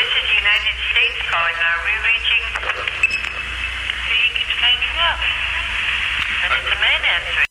this is the United States calling. Are we reaching? He keeps hanging up. And it's a man answering.